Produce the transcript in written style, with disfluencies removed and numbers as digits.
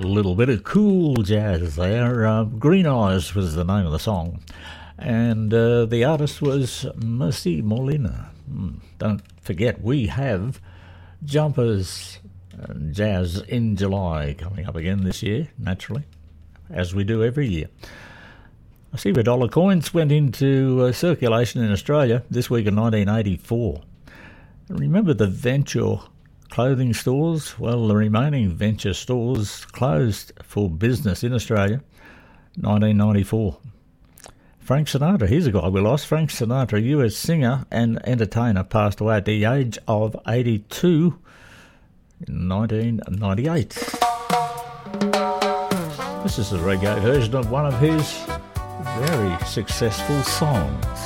little bit of cool jazz there. Green Eyes was the name of the song. And the artist was Mercy Molina. Don't forget, we have Jumpers Jazz in July coming up again this year, naturally, as we do every year. I see where dollar coins went into circulation in Australia this week in 1984. Remember the Venture clothing stores? Well, the remaining Venture stores closed for business in Australia 1994. Frank Sinatra, here's a guy we lost. Frank Sinatra, US singer and entertainer, passed away at the age of 82 in 1998. This is a reggae version of one of his very successful songs.